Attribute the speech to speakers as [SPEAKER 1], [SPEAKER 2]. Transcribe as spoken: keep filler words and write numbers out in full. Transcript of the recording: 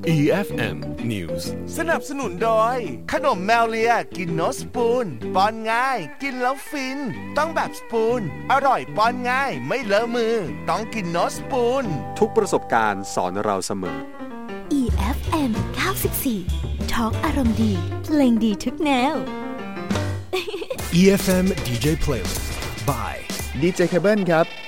[SPEAKER 1] อี เอฟ เอ็ม News
[SPEAKER 2] สนับสนุนโดยขนมแมวเลียกินโนสปูนป้อนง่ายกินแล้วฟินต้องแบบสปูนอร่อยป้อนง่ายไม่เลอะมือต้องกินโนสปูน
[SPEAKER 3] ทุกประสบการณ์สอนเราเสมอ
[SPEAKER 4] อี เอฟ เอ็ม เก้าสิบสี่ Talk อารมณ์ดีเพลงดีทุกแนว
[SPEAKER 1] อี เอฟ เอ็ม ดี เจ Playlist by
[SPEAKER 5] ดี เจ Cable ครับ